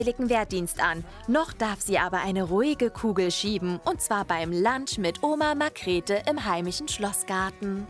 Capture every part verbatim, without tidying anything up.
Wehrdienst an. Noch darf sie aber eine ruhige Kugel schieben, und zwar beim Lunch mit Oma Margrethe im heimischen Schlossgarten.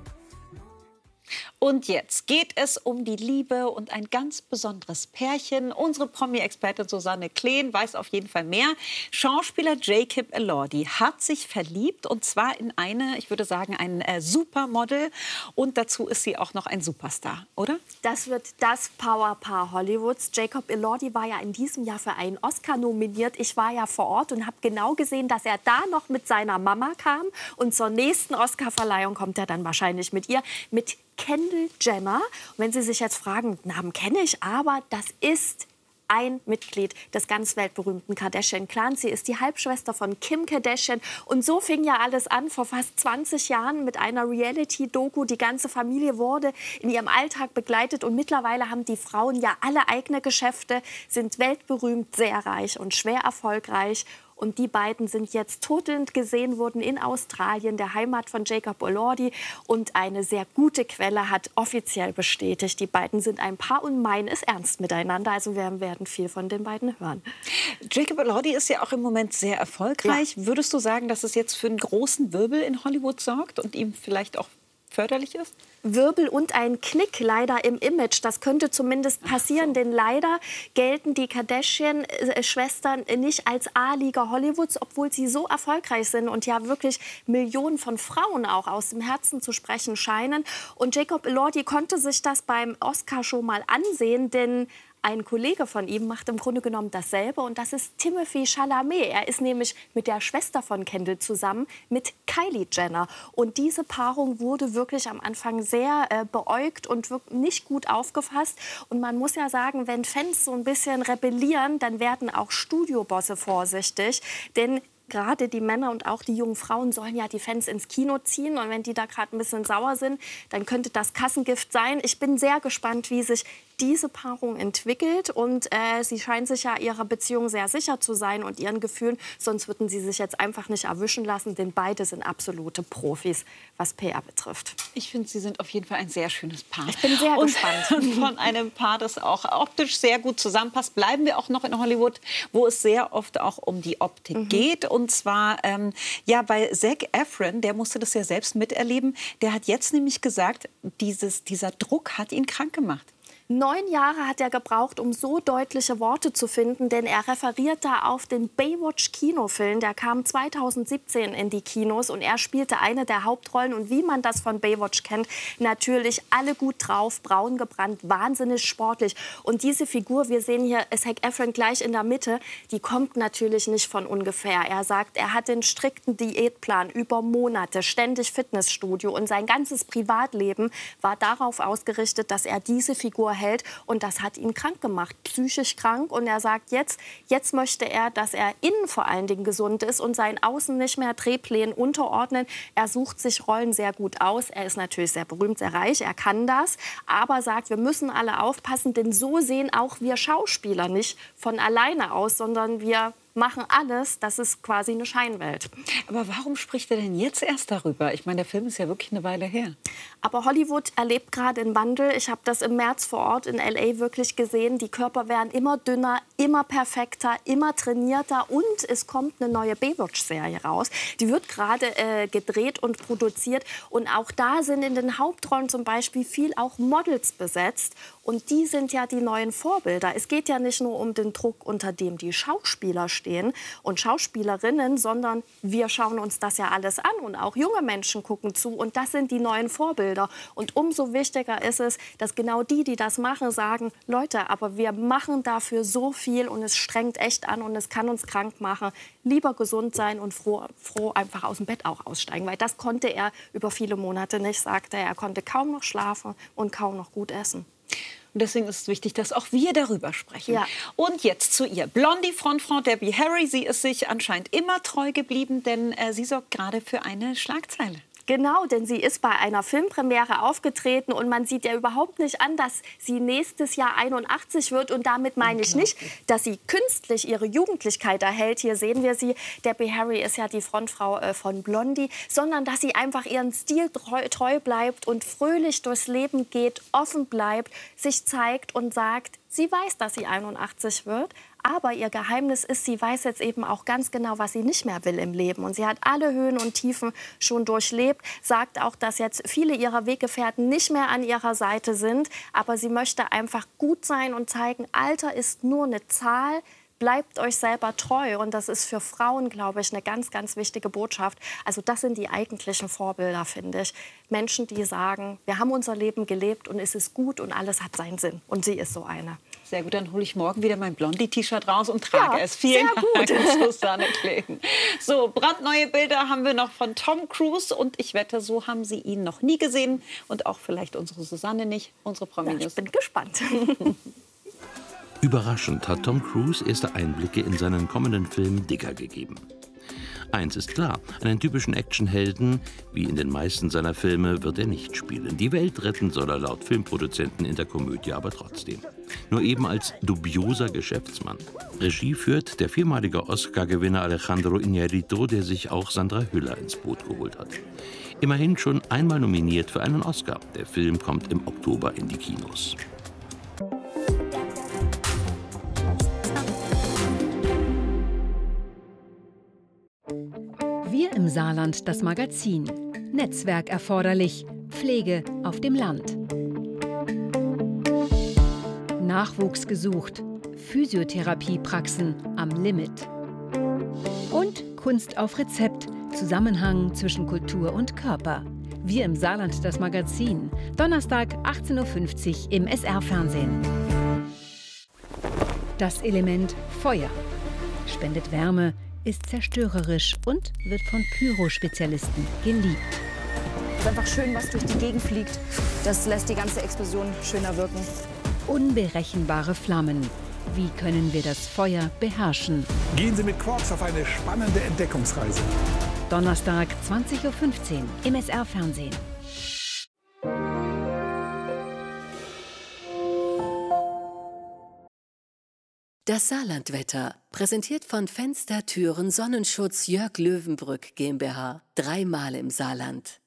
Und jetzt geht es um die Liebe und ein ganz besonderes Pärchen. Unsere Promi-Expertin Susanne Kleen weiß auf jeden Fall mehr. Schauspieler Jacob Elordi hat sich verliebt, und zwar in eine, ich würde sagen, ein äh, Supermodel. Und dazu ist sie auch noch ein Superstar, oder? Das wird das Powerpaar Hollywoods. Jacob Elordi war ja in diesem Jahr für einen Oscar nominiert. Ich war ja vor Ort und habe genau gesehen, dass er da noch mit seiner Mama kam. Und zur nächsten Oscarverleihung kommt er dann wahrscheinlich mit ihr, mit Kendall Jenner. Und wenn Sie sich jetzt fragen, Namen kenne ich, aber das ist ein Mitglied des ganz weltberühmten Kardashian-Clans. Sie ist die Halbschwester von Kim Kardashian. Und so fing ja alles an vor fast zwanzig Jahren mit einer Reality-Doku. Die ganze Familie wurde in ihrem Alltag begleitet. Und mittlerweile haben die Frauen ja alle eigene Geschäfte, sind weltberühmt, sehr reich und schwer erfolgreich. Und die beiden sind jetzt totelnd gesehen worden in Australien, der Heimat von Jacob Elordi. Und eine sehr gute Quelle hat offiziell bestätigt, die beiden sind ein Paar und meinen es ernst miteinander. Also wir werden viel von den beiden hören. Jacob Elordi ist ja auch im Moment sehr erfolgreich. Ja. Würdest du sagen, dass es jetzt für einen großen Wirbel in Hollywood sorgt und ihm vielleicht auch förderlich ist? Wirbel und ein Knick leider im Image. Das könnte zumindest passieren, so. Denn leider gelten die Kardashian-Schwestern nicht als A-Liga Hollywoods, obwohl sie so erfolgreich sind und ja wirklich Millionen von Frauen auch aus dem Herzen zu sprechen scheinen. Und Jacob Elordi konnte sich das beim Oscar schon mal ansehen, denn ein Kollege von ihm macht im Grunde genommen dasselbe, und das ist Timothée Chalamet. Er ist nämlich mit der Schwester von Kendall zusammen, mit Kylie Jenner. Und diese Paarung wurde wirklich am Anfang sehr äh, beäugt und nicht gut aufgefasst. Und man muss ja sagen, wenn Fans so ein bisschen rebellieren, dann werden auch Studiobosse vorsichtig, denn gerade die Männer und auch die jungen Frauen sollen ja die Fans ins Kino ziehen. Und wenn die da gerade ein bisschen sauer sind, dann könnte das Kassengift sein. Ich bin sehr gespannt, wie sich diese Paarung entwickelt. Und äh, sie scheinen sich ja ihrer Beziehung sehr sicher zu sein und ihren Gefühlen. Sonst würden sie sich jetzt einfach nicht erwischen lassen, denn beide sind absolute Profis, was P R betrifft. Ich finde, sie sind auf jeden Fall ein sehr schönes Paar. Ich bin sehr und gespannt. Von einem Paar, das auch optisch sehr gut zusammenpasst, bleiben wir auch noch in Hollywood, wo es sehr oft auch um die Optik mhm. geht. Und zwar ähm, ja, bei Zac Efron, der musste das ja selbst miterleben. Der hat jetzt nämlich gesagt, dieses, dieser Druck hat ihn krank gemacht. Neun Jahre hat er gebraucht, um so deutliche Worte zu finden, denn er referiert da auf den Baywatch-Kinofilm. Der kam zweitausendsiebzehn in die Kinos und er spielte eine der Hauptrollen. Und wie man das von Baywatch kennt, natürlich alle gut drauf, braun gebrannt, wahnsinnig sportlich. Und diese Figur, wir sehen hier Zac Efron gleich in der Mitte, die kommt natürlich nicht von ungefähr. Er sagt, er hat den strikten Diätplan über Monate, ständig Fitnessstudio, und sein ganzes Privatleben war darauf ausgerichtet, dass er diese Figur hält, und das hat ihn krank gemacht, psychisch krank. Und er sagt jetzt, jetzt möchte er, dass er innen vor allen Dingen gesund ist und sein Außen nicht mehr Drehplänen unterordnen. Er sucht sich Rollen sehr gut aus. Er ist natürlich sehr berühmt, sehr reich, er kann das, aber sagt, wir müssen alle aufpassen, denn so sehen auch wir Schauspieler nicht von alleine aus, sondern wir machen alles, das ist quasi eine Scheinwelt. Aber warum spricht er denn jetzt erst darüber? Ich meine, der Film ist ja wirklich eine Weile her. Aber Hollywood erlebt gerade einen Wandel. Ich habe das im März vor Ort in L A wirklich gesehen. Die Körper werden immer dünner, immer perfekter, immer trainierter. Und es kommt eine neue Baywatch-Serie raus. Die wird gerade äh, gedreht und produziert. Und auch da sind in den Hauptrollen zum Beispiel viel auch Models besetzt. Und die sind ja die neuen Vorbilder. Es geht ja nicht nur um den Druck, unter dem die Schauspieler stehen und Schauspielerinnen, sondern wir schauen uns das ja alles an. Und auch junge Menschen gucken zu. Und das sind die neuen Vorbilder. Und umso wichtiger ist es, dass genau die, die das machen, sagen, Leute, aber wir machen dafür so viel und es strengt echt an und es kann uns krank machen. Lieber gesund sein und froh, froh einfach aus dem Bett auch aussteigen. Weil das konnte er über viele Monate nicht, sagte er. Er konnte kaum noch schlafen und kaum noch gut essen. Und deswegen ist es wichtig, dass auch wir darüber sprechen. Ja. Und jetzt zu ihr. Blondie Frontfrau Debbie Harry. Sie ist sich anscheinend immer treu geblieben, denn äh, sie sorgt gerade für eine Schlagzeile. Genau, denn sie ist bei einer Filmpremiere aufgetreten und man sieht ja überhaupt nicht an, dass sie nächstes Jahr einundachtzig wird. Und damit meine ich nicht, dass sie künstlich ihre Jugendlichkeit erhält. Hier sehen wir sie. Debbie Harry ist ja die Frontfrau äh, von Blondie, sondern dass sie einfach ihren Stil treu, treu bleibt und fröhlich durchs Leben geht, offen bleibt, sich zeigt und sagt, sie weiß, dass sie einundachtzig wird, Aber ihr Geheimnis ist, sie weiß jetzt eben auch ganz genau, was sie nicht mehr will im Leben. Und sie hat alle Höhen und Tiefen schon durchlebt, sagt auch, dass jetzt viele ihrer Weggefährten nicht mehr an ihrer Seite sind. Aber sie möchte einfach gut sein und zeigen, Alter ist nur eine Zahl. Bleibt euch selber treu. Und das ist für Frauen, glaube ich, eine ganz, ganz wichtige Botschaft. Also das sind die eigentlichen Vorbilder, finde ich. Menschen, die sagen, wir haben unser Leben gelebt und es ist gut und alles hat seinen Sinn. Und sie ist so eine. Sehr gut, dann hole ich morgen wieder mein Blondie-T-Shirt raus und trage Ja, es. Vielen sehr Dank, gut. Susanne Kleen. So, brandneue Bilder haben wir noch von Tom Cruise. Und ich wette, so haben Sie ihn noch nie gesehen. Und auch vielleicht unsere Susanne nicht, unsere Promi-News. Ja, ich bin gespannt. Überraschend hat Tom Cruise erste Einblicke in seinen kommenden Film Digger gegeben. Eins ist klar, einen typischen Actionhelden, wie in den meisten seiner Filme, wird er nicht spielen. Die Welt retten soll er laut Filmproduzenten in der Komödie aber trotzdem. Nur eben als dubioser Geschäftsmann. Regie führt der viermalige Oscar-Gewinner Alejandro Iñárritu, der sich auch Sandra Hüller ins Boot geholt hat. Immerhin schon einmal nominiert für einen Oscar. Der Film kommt im Oktober in die Kinos. Wir im Saarland, das Magazin. Netzwerk erforderlich. Pflege auf dem Land. Nachwuchs gesucht. Physiotherapiepraxen am Limit. Und Kunst auf Rezept. Zusammenhang zwischen Kultur und Körper. Wir im Saarland, das Magazin. Donnerstag, achtzehn Uhr fünfzig im S R-Fernsehen. Das Element Feuer. Spendet Wärme, ist zerstörerisch und wird von Pyro-Spezialisten geliebt. Es ist einfach schön, was durch die Gegend fliegt. Das lässt die ganze Explosion schöner wirken. Unberechenbare Flammen. Wie können wir das Feuer beherrschen? Gehen Sie mit Quarks auf eine spannende Entdeckungsreise. Donnerstag, zwanzig Uhr fünfzehn im S R-Fernsehen. Das Saarlandwetter, präsentiert von Fenster, Türen, Sonnenschutz Jörg Löwenbrück GmbH. Dreimal im Saarland.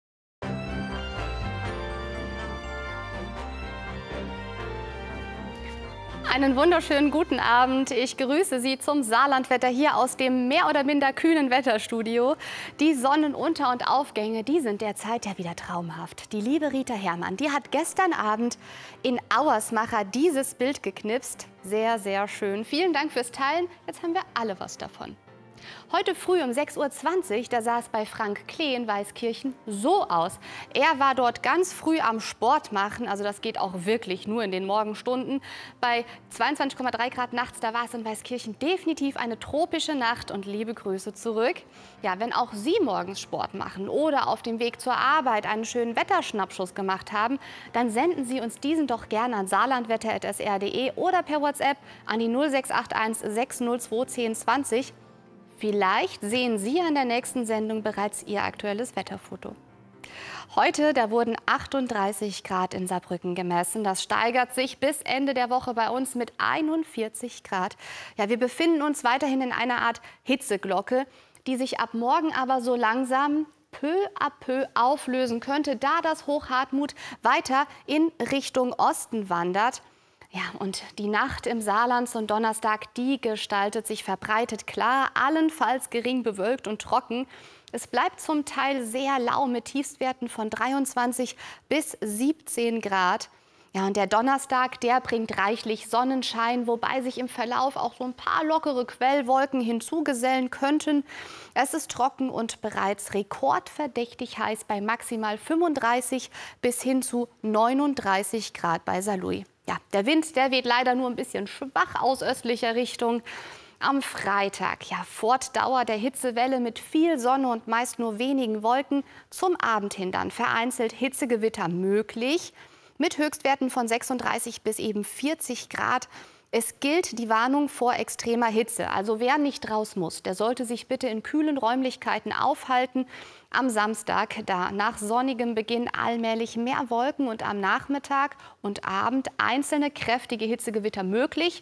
Einen wunderschönen guten Abend. Ich grüße Sie zum Saarlandwetter hier aus dem mehr oder minder kühlen Wetterstudio. Die Sonnenunter- und Aufgänge, die sind derzeit ja wieder traumhaft. Die liebe Rita Herrmann, die hat gestern Abend in Auersmacher dieses Bild geknipst. Sehr, sehr schön. Vielen Dank fürs Teilen. Jetzt haben wir alle was davon. Heute früh um sechs Uhr zwanzig, da sah es bei Frank Klee in Weißkirchen so aus. Er war dort ganz früh am Sport machen, also das geht auch wirklich nur in den Morgenstunden. Bei zweiundzwanzig Komma drei Grad nachts, da war es in Weißkirchen definitiv eine tropische Nacht und liebe Grüße zurück. Ja, wenn auch Sie morgens Sport machen oder auf dem Weg zur Arbeit einen schönen Wetterschnappschuss gemacht haben, dann senden Sie uns diesen doch gerne an saarlandwetter punkt s r punkt d e oder per WhatsApp an die null sechs acht eins sechs null zwei zehn zwanzig. Vielleicht sehen Sie in der nächsten Sendung bereits Ihr aktuelles Wetterfoto. Heute, da wurden achtunddreißig Grad in Saarbrücken gemessen. Das steigert sich bis Ende der Woche bei uns mit einundvierzig Grad. Ja, wir befinden uns weiterhin in einer Art Hitzeglocke, die sich ab morgen aber so langsam peu à peu auflösen könnte, da das Hoch Hartmut weiter in Richtung Osten wandert. Ja, und die Nacht im Saarland zum Donnerstag, die gestaltet sich verbreitet klar, allenfalls gering bewölkt und trocken. Es bleibt zum Teil sehr lau mit Tiefstwerten von dreiundzwanzig bis siebzehn Grad. Ja, und der Donnerstag, der bringt reichlich Sonnenschein, wobei sich im Verlauf auch so ein paar lockere Quellwolken hinzugesellen könnten. Es ist trocken und bereits rekordverdächtig heiß bei maximal fünfunddreißig bis hin zu neununddreißig Grad bei Saarlouis. Ja, der Wind, der weht leider nur ein bisschen schwach aus östlicher Richtung. Am Freitag, ja, Fortdauer der Hitzewelle mit viel Sonne und meist nur wenigen Wolken. Zum Abend hin dann vereinzelt Hitzegewitter möglich mit Höchstwerten von sechsunddreißig bis eben vierzig Grad. Es gilt die Warnung vor extremer Hitze. Also wer nicht raus muss, der sollte sich bitte in kühlen Räumlichkeiten aufhalten. Am Samstag, da nach sonnigem Beginn allmählich mehr Wolken und am Nachmittag und Abend einzelne kräftige Hitzegewitter möglich.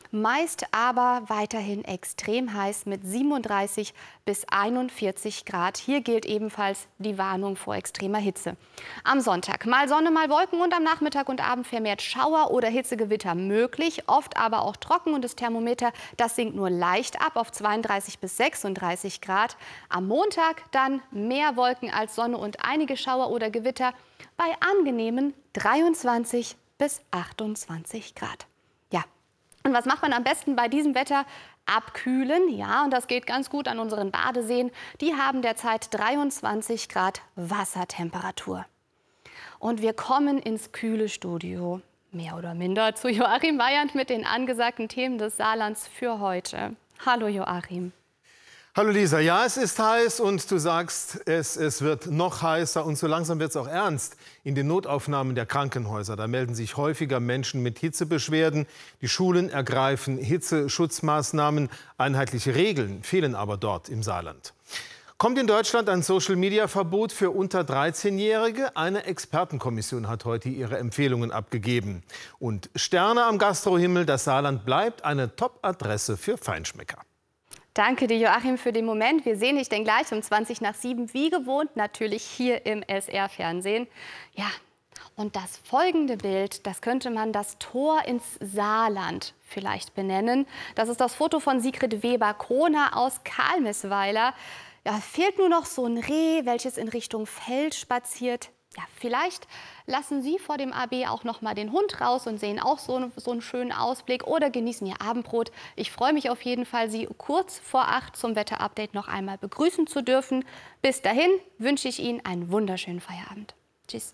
Meist aber weiterhin extrem heiß mit siebenunddreißig bis einundvierzig Grad. Hier gilt ebenfalls die Warnung vor extremer Hitze. Am Sonntag mal Sonne, mal Wolken und am Nachmittag und Abend vermehrt Schauer oder Hitzegewitter möglich. Oft aber auch trocken und das Thermometer, das sinkt nur leicht ab auf zweiunddreißig bis sechsunddreißig Grad. Am Montag dann mehr Wolken als Sonne und einige Schauer oder Gewitter bei angenehmen dreiundzwanzig bis achtundzwanzig Grad. Ja. Und was macht man am besten bei diesem Wetter? Abkühlen, ja, und das geht ganz gut an unseren Badeseen. Die haben derzeit dreiundzwanzig Grad Wassertemperatur. Und wir kommen ins kühle Studio, mehr oder minder, zu Joachim Weyand mit den angesagten Themen des Saarlands für heute. Hallo Joachim. Hallo Lisa, ja, es ist heiß und du sagst, es, es wird noch heißer und so langsam wird es auch ernst. In den Notaufnahmen der Krankenhäuser, da melden sich häufiger Menschen mit Hitzebeschwerden. Die Schulen ergreifen Hitzeschutzmaßnahmen, einheitliche Regeln fehlen aber dort im Saarland. Kommt in Deutschland ein Social-Media-Verbot für unter dreizehnjährige? Eine Expertenkommission hat heute ihre Empfehlungen abgegeben. Und Sterne am Gastrohimmel, das Saarland bleibt eine Top-Adresse für Feinschmecker. Danke dir, Joachim, für den Moment. Wir sehen dich denn gleich um zwanzig nach sieben, wie gewohnt, natürlich hier im S R-Fernsehen. Ja, und das folgende Bild, das könnte man das Tor ins Saarland vielleicht benennen. Das ist das Foto von Sigrid Weber-Kroner aus Kalmisweiler. Ja, fehlt nur noch so ein Reh, welches in Richtung Feld spaziert. Ja, vielleicht lassen Sie vor dem A B auch noch mal den Hund raus und sehen auch so, so einen schönen Ausblick oder genießen Ihr Abendbrot. Ich freue mich auf jeden Fall, Sie kurz vor acht zum Wetterupdate noch einmal begrüßen zu dürfen. Bis dahin wünsche ich Ihnen einen wunderschönen Feierabend. Tschüss.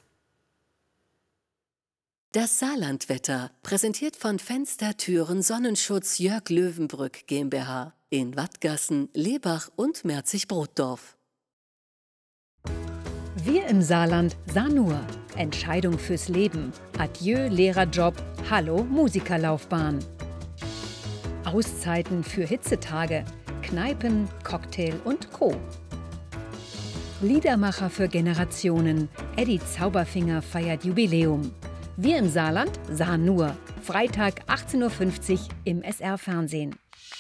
Das Saarlandwetter, präsentiert von Fenster, Türen, Sonnenschutz Jörg Löwenbrück GmbH in Wattgassen, Lebach und Merzig-Brotdorf. Wir im Saarland sahen nur Entscheidung fürs Leben, Adieu Lehrerjob, Hallo Musikerlaufbahn. Auszeiten für Hitzetage, Kneipen, Cocktail und Co. Liedermacher für Generationen, Eddie Zauberfinger feiert Jubiläum. Wir im Saarland sahen nur, Freitag achtzehn Uhr fünfzig im S R-Fernsehen.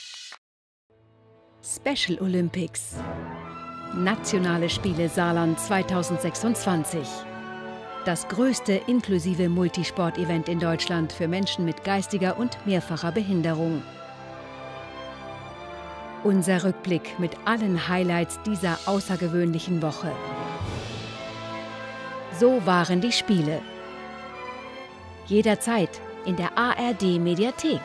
Special Olympics. Nationale Spiele Saarland zweitausendsechsundzwanzig. Das größte inklusive Multisport-Event in Deutschland für Menschen mit geistiger und mehrfacher Behinderung. Unser Rückblick mit allen Highlights dieser außergewöhnlichen Woche. So waren die Spiele. Jederzeit in der A R D-Mediathek.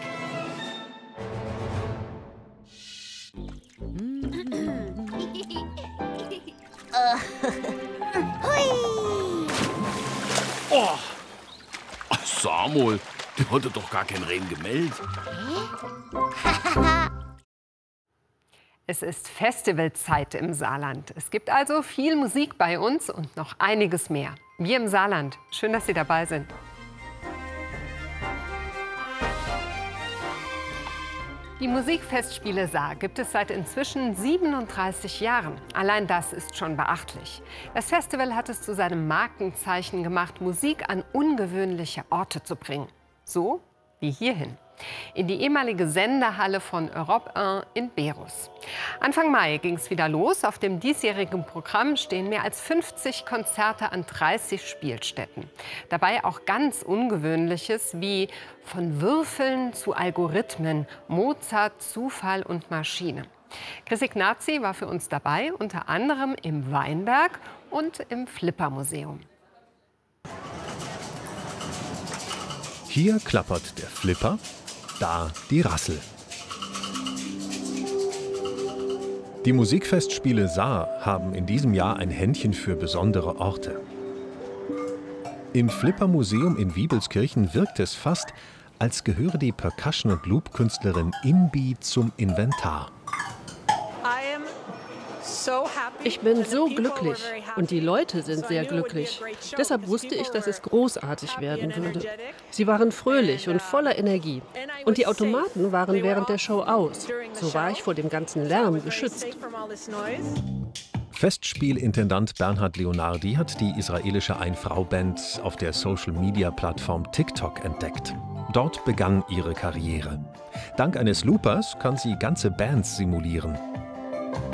Oh, ach, Samuel, der hatte doch gar kein Rehen gemeldet. Es ist Festivalzeit im Saarland. Es gibt also viel Musik bei uns und noch einiges mehr. Wir im Saarland. Schön, dass Sie dabei sind. Die Musikfestspiele Saar gibt es seit inzwischen siebenunddreißig Jahren. Allein das ist schon beachtlich. Das Festival hat es zu seinem Markenzeichen gemacht, Musik an ungewöhnliche Orte zu bringen. So wie hierhin. In die ehemalige Sendehalle von Europe eins in Berus. Anfang Mai ging es wieder los. Auf dem diesjährigen Programm stehen mehr als fünfzig Konzerte an dreißig Spielstätten. Dabei auch ganz Ungewöhnliches wie von Würfeln zu Algorithmen, Mozart, Zufall und Maschine. Chris Ignazi war für uns dabei, unter anderem im Weinberg und im Flipper-Museum. Hier klappert der Flipper, da die Rassel. Die Musikfestspiele Saar haben in diesem Jahr ein Händchen für besondere Orte. Im Flipper-Museum in Wiebelskirchen wirkt es fast, als gehöre die Percussion- und Loop-Künstlerin Inbi zum Inventar. Ich bin so glücklich und die Leute sind sehr glücklich. Deshalb wusste ich, dass es großartig werden würde. Sie waren fröhlich und voller Energie. Und die Automaten waren während der Show aus. So war ich vor dem ganzen Lärm geschützt. Festspielintendant Bernhard Leonardi hat die israelische Ein-Frau-Band auf der Social-Media-Plattform TikTok entdeckt. Dort begann ihre Karriere. Dank eines Loopers kann sie ganze Bands simulieren.